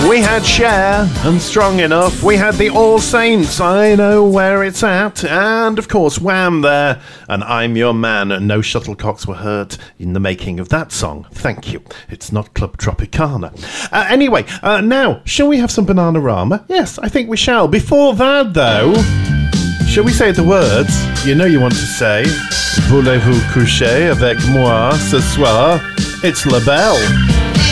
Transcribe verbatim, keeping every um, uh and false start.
We had Cher and Strong Enough. We had the All Saints, I Know Where It's At. And, of course, Wham! There. And I'm Your Man. And no shuttlecocks were hurt in the making of that song. Thank you. It's not Club Tropicana. Uh, anyway, uh, now, shall we have some Bananarama? Yes, I think we shall. Before that, though, shall we say the words you know you want to say? Voulez-vous coucher avec moi ce soir? It's La Belle.